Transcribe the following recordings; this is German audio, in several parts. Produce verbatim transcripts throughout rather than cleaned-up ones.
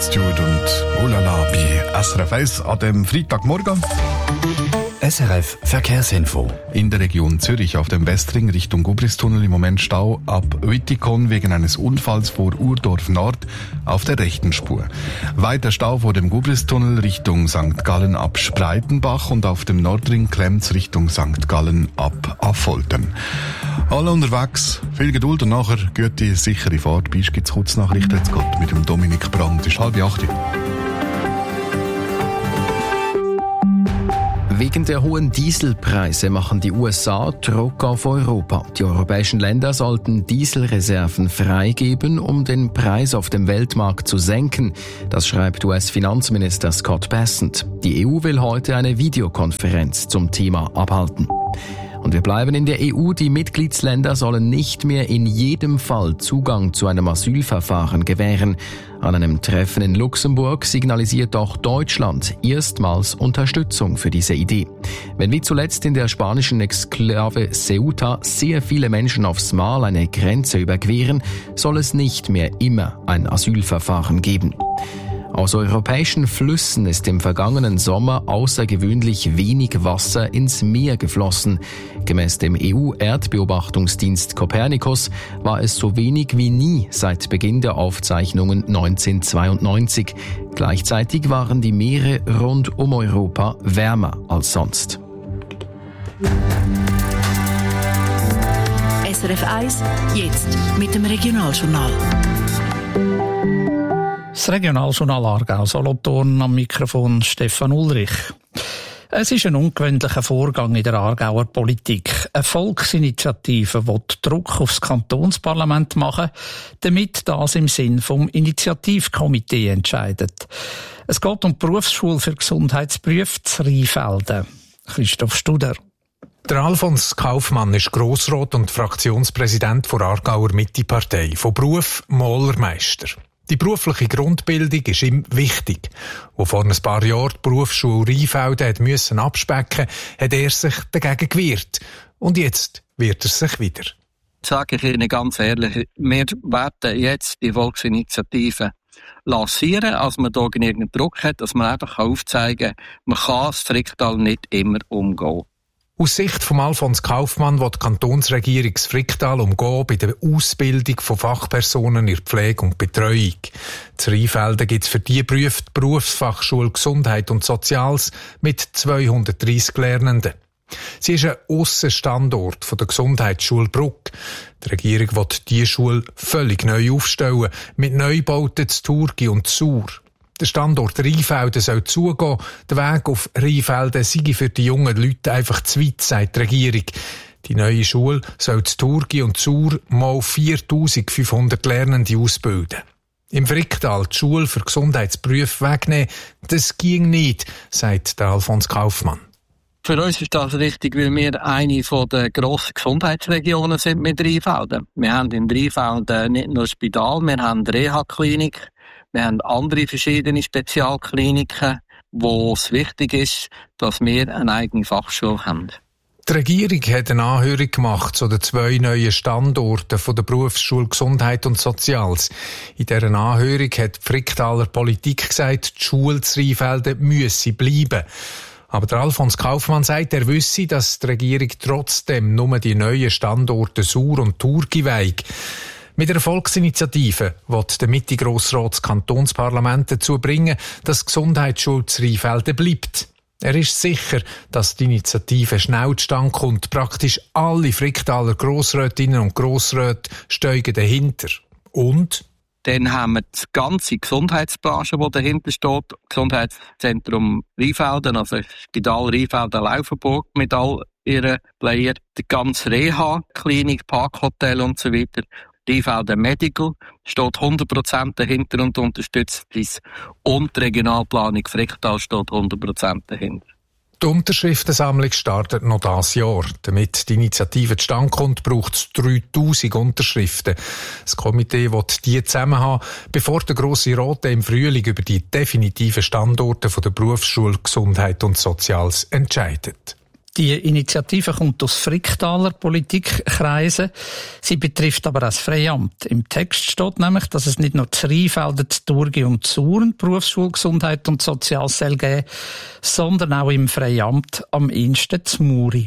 Jude und Ulala bei S R F eins an dem Freitagmorgen. S R F Verkehrsinfo. In der Region Zürich auf dem Westring Richtung Gubristunnel im Moment Stau ab Wittikon wegen eines Unfalls vor Urdorf Nord auf der rechten Spur. Weiter Stau vor dem Gubristunnel Richtung Sankt Gallen ab Spreitenbach und auf dem Nordring Klemms Richtung Sankt Gallen ab Affoltern. Alle unterwegs, viel Geduld und nachher gute, sichere Fahrt. Bis gibt's Kurznachrichten. Jetzt geht mit dem Dominik Brandt. Es ist halb acht. Wegen der hohen Dieselpreise machen die U S A Druck auf Europa. Die europäischen Länder sollten Dieselreserven freigeben, um den Preis auf dem Weltmarkt zu senken. Das schreibt U S-Finanzminister Scott Bessent. Die E U will heute eine Videokonferenz zum Thema abhalten. Und wir bleiben in der E U. Die Mitgliedsländer sollen nicht mehr in jedem Fall Zugang zu einem Asylverfahren gewähren. An einem Treffen in Luxemburg signalisiert auch Deutschland erstmals Unterstützung für diese Idee. Wenn wie zuletzt in der spanischen Exklave Ceuta sehr viele Menschen aufs Mal eine Grenze überqueren, soll es nicht mehr immer ein Asylverfahren geben. Aus europäischen Flüssen ist im vergangenen Sommer außergewöhnlich wenig Wasser ins Meer geflossen. Gemäß dem E U-Erdbeobachtungsdienst Copernicus war es so wenig wie nie seit Beginn der Aufzeichnungen neunzehnhundertzweiundneunzig. Gleichzeitig waren die Meere rund um Europa wärmer als sonst. S R F eins, jetzt mit dem Regionaljournal. Das Regionaljournal Aargau, Solothurn, am Mikrofon Stefan Ulrich. Es ist ein ungewöhnlicher Vorgang in der Aargauer Politik. Eine Volksinitiative will Druck aufs Kantonsparlament machen, damit das im Sinn vom Initiativkomitee entscheidet. Es geht um die Berufsschule für Gesundheitsberufe zu Rheinfelden. Christoph Studer. Der Alfons Kaufmann ist Grossrat und Fraktionspräsident der Aargauer Mitte-Partei, von Beruf Malermeister. Die berufliche Grundbildung ist ihm wichtig. Wo vor ein paar Jahren die Berufsschule Rheinfelden hat müssen abspecken, hat er sich dagegen gewehrt. Und jetzt wehrt er sich wieder. Sage ich Ihnen ganz ehrlich, wir werden jetzt die Volksinitiative lancieren, als man da genügend Druck hat, dass man einfach aufzeigen kann, man kann das Fricktal nicht immer umgehen. Aus Sicht von Alfons Kaufmann will die Kantonsregierung das Fricktal umgehen bei der Ausbildung von Fachpersonen in der Pflege und Betreuung. In Rheinfelden gibt es für diese Berufe die Berufsfachschule Gesundheit und Soziales mit zweihundertdreissig Lernenden. Sie ist ein Aussenstandort von der Gesundheitsschule Bruck. Die Regierung will diese Schule völlig neu aufstellen, mit Neubauten zu Thurgau und Chur. Der Standort Rheinfelden soll zugehen. Der Weg auf Rheinfelden sei für die jungen Leute einfach zu weit, sagt die Regierung. Die neue Schule soll zu Thurgau und Chur mal viertausendfünfhundert Lernende ausbilden. Im Fricktal die Schule für Gesundheitsberufe wegnehmen, das ging nicht, sagt der Alfons Kaufmann. Für uns ist das richtig, weil wir eine der grossen Gesundheitsregionen sind mit Rheinfelden. Wir haben in Rheinfelden nicht nur ein Spital, wir haben eine Reha-Klinik. Wir haben andere verschiedene Spezialkliniken, wo es wichtig ist, dass wir eine eigene Fachschule haben. Die Regierung hat eine Anhörung gemacht zu den zwei neuen Standorten von der Berufsschule Gesundheit und Soziales. In dieser Anhörung hat die Fricktaler Politik gesagt, die Schule zu Rheinfelden müsse bleiben. Aber der Alfons Kaufmann sagt, er wisse, dass die Regierung trotzdem nur die neuen Standorte Chur und Thurgau weigt. Mit der Volksinitiative will der Mitte-Grossrat das Kantonsparlament dazu bringen, dass die Gesundheitsschule zu Rheinfelden bleibt. Er ist sicher, dass die Initiative schnell zustande kommt. Praktisch alle Fricktaler Grossrätinnen und Grossräte steigen dahinter. Und? Dann haben wir die ganze Gesundheitsbranche, die dahinter steht. Gesundheitszentrum Rheinfelden, also Spital Rheinfelden-Laufenburg mit all ihren Player. Die ganze Reha-Klinik, Parkhotel und so weiter. Rheinfelden Medical steht hundert Prozent dahinter und unterstützt dies. Und die Regionalplanung Fricktal steht hundert Prozent dahinter. Die Unterschriftensammlung startet noch dieses Jahr. Damit die Initiative zustande kommt, braucht es dreitausend Unterschriften. Das Komitee will die zusammen haben, bevor der Grosse Rat im Frühling über die definitiven Standorte von der Berufsschule Gesundheit und Soziales entscheidet. Die Initiative kommt aus Fricktaler Politikkreisen. Sie betrifft aber auch das Freiamt. Im Text steht nämlich, dass es nicht nur zu Rheinfelden, zu Thurgau und zu Suren Berufsschule Gesundheit und Soziales soll geben, sondern auch im Freiamt am Insten zu Muri.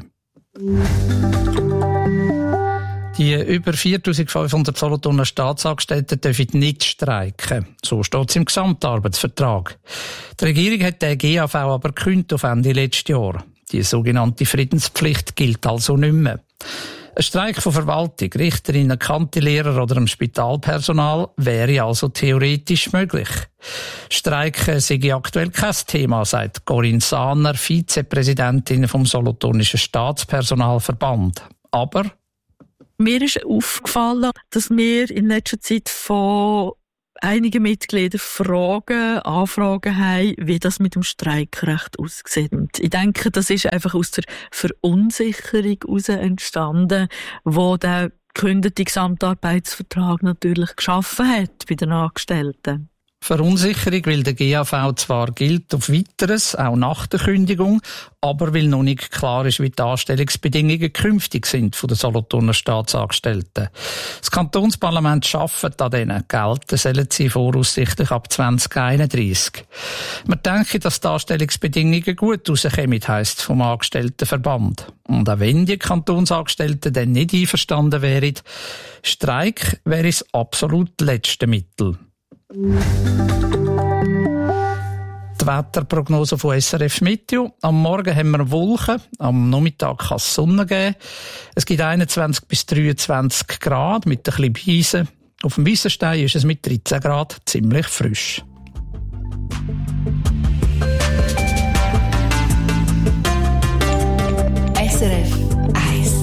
Die über viertausendfünfhundert Solothurner Staatsangestellten dürfen nicht streiken. So steht es im Gesamtarbeitsvertrag. Die Regierung hat den G A V aber gekündigt auf Ende letzten Jahr. Die sogenannte Friedenspflicht gilt also nicht mehr. Ein Streik von Verwaltung, Richterinnen, Kantilehrer oder dem Spitalpersonal wäre also theoretisch möglich. Streiken sei aktuell kein Thema, sagt Corinne Sahner, Vizepräsidentin vom Solothurnischen Staatspersonalverband. Aber mir ist aufgefallen, dass wir in letzter Zeit von einige Mitglieder Fragen, Anfragen haben, wie das mit dem Streikrecht aussieht. Ich denke, das ist einfach aus der Verunsicherung heraus entstanden, wo der gekündete Gesamtarbeitsvertrag natürlich geschaffen hat bei den Angestellten. Verunsicherung, weil der G A V zwar gilt auf Weiteres, auch nach der Kündigung, aber weil noch nicht klar ist, wie die Anstellungsbedingungen künftig sind von den Solothurner Staatsangestellten. Das Kantonsparlament arbeitet an denen. Gelten sollen sie voraussichtlich ab zwanzig einunddreissig. Man denke, dass die Anstellungsbedingungen gut rauskommen, heisst es vom Angestelltenverband. Und auch wenn die Kantonsangestellten dann nicht einverstanden wären, Streik wäre das absolut letzte Mittel. Die Wetterprognose von S R F Meteo. Am Morgen haben wir Wolken, am Nachmittag kann es Sonne geben. Es gibt einundzwanzig bis dreiundzwanzig Grad mit ein bisschen Beise. Auf dem Weissenstein ist es mit dreizehn Grad ziemlich frisch. S R F eins.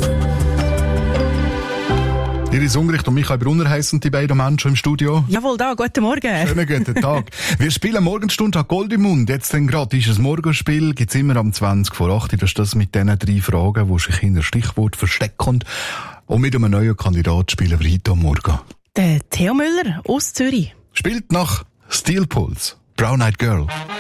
Iris Ungericht und Michael Brunner heissen die beiden Menschen im Studio. Jawohl, da, guten Morgen. Schönen guten Tag. Wir spielen Morgenstunde an Gold im Mund. Jetzt dann gerade ist ein Morgenspiel, gibt's immer am zwanzig vor acht. Das ist das mit diesen drei Fragen, die sich in ein Stichwort verstecken. Und mit einem neuen Kandidat spielen wir heute am Morgen. Der Theo Müller aus Zürich. Spielt nach Steel Pulse, Brown Eyed Girl.